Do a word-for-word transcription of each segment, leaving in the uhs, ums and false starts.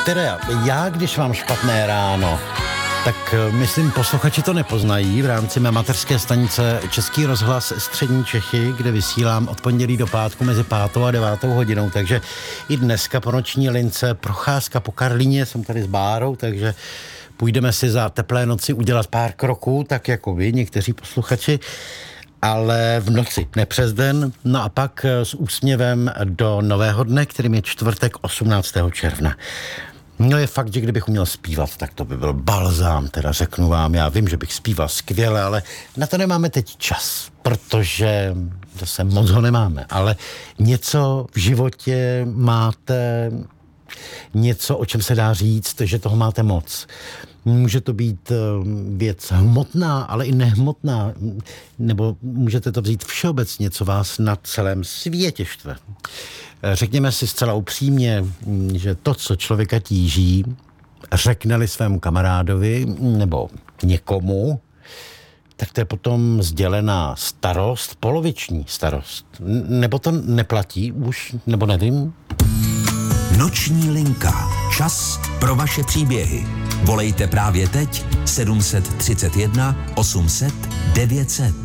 Teda já, když mám špatné ráno, tak myslím, posluchači to nepoznají v rámci mé mateřské stanice Český rozhlas Střední Čechy, kde vysílám od pondělí do pátku mezi pátou a devátou hodinou, takže i dneska po noční lince procházka po Karlíně, jsem tady s Bárou, takže půjdeme si za teplé noci udělat pár kroků, tak jako vy, někteří posluchači, ale v noci, ne přes den, no a pak s úsměvem do nového dne, kterým je čtvrtek osmnáctého června. No je fakt, že kdybych uměl zpívat, tak to by byl balzám, teda řeknu vám. Já vím, že bych zpíval skvěle, ale na to nemáme teď čas, protože zase moc ho nemáme. Ale něco v životě máte, něco, o čem se dá říct, že toho máte moc. Může to být věc hmotná, ale i nehmotná, nebo můžete to vzít všeobecně, co vás na celém světě štve. Řekněme si zcela upřímně, že to, co člověka tíží, řekne-li svému kamarádovi nebo někomu, tak to je potom sdělená starost, poloviční starost. Nebo to neplatí už, nebo nevím. Noční linka. Čas pro vaše příběhy. Volejte právě teď sedm set třicet jedna osm set devět set.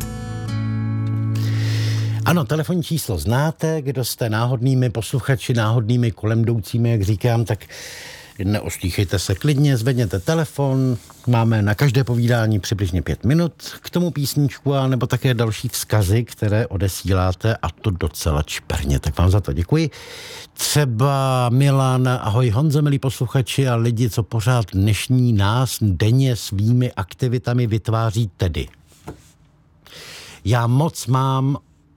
Ano, telefonní číslo znáte, kdo jste náhodnými posluchači, náhodnými kolem jdoucími, jak říkám, tak neostýchejte se klidně, zvedněte telefon, máme na každé povídání přibližně pět minut, k tomu písničku a nebo také další vzkazy, které odesíláte a to docela čperně, tak vám za to děkuji. Třeba Milan, ahoj Honzo, milí posluchači a lidi, co pořád dnešní nás denně svými aktivitami vytváří tedy. Já moc mám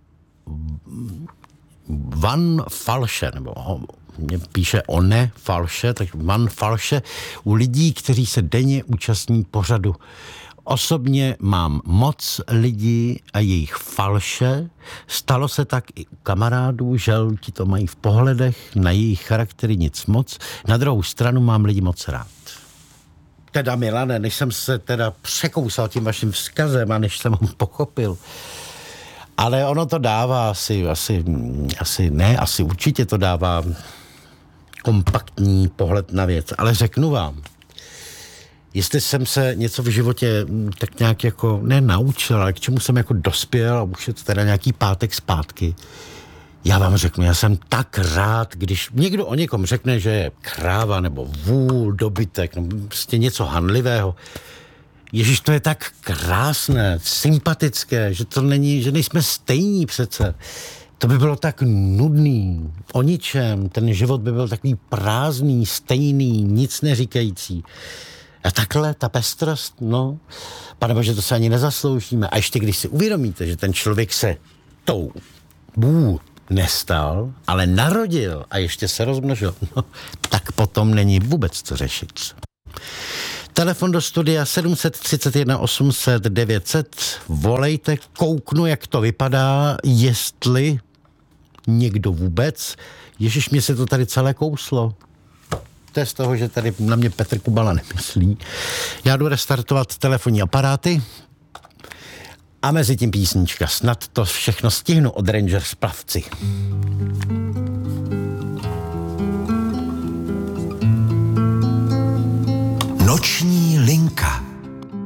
Van Falše, nebo mě píše one falše, tak Van Falše u lidí, kteří se denně účastní pořadu. Osobně mám moc lidí a jejich falše. Stalo se tak i u kamarádů, že ti to mají v pohledech, na jejich charaktery nic moc. Na druhou stranu mám lidi moc rád. Teda Milane, než jsem se teda překousal tím vaším vzkazem a než jsem ho pochopil, ale ono to dává asi, asi, asi ne, asi určitě to dává kompaktní pohled na věc. Ale řeknu vám, jestli jsem se něco v životě tak nějak jako ne naučil, ale k čemu jsem jako dospěl a už je to teda nějaký pátek zpátky, já vám řeknu, já jsem tak rád, když někdo o někom řekne, že je kráva nebo vůl, dobytek, nebo prostě něco hanlivého. Ježiš, to je tak krásné, sympatické, že to není, že nejsme stejní přece. To by bylo tak nudný, o ničem, ten život by byl takový prázdný, stejný, nic neříkající. A takhle, ta pestrost, no, panebože, to se ani nezasloužíme. A ještě když si uvědomíte, že ten člověk se tou bů nestal, ale narodil a ještě se rozmnožil, no, tak potom není vůbec co řešit. Telefon do studia sedm set třicet jedna osm set devět set. Volejte, kouknu, jak to vypadá, jestli někdo vůbec. Ježiš, mě se to tady celé kouslo. To je z toho, že tady na mě Petr Kubala nemyslí. Já jdu restartovat telefonní aparáty a mezi tím písnička. Snad to všechno stihnu od Rangers Plavci. Noční linka.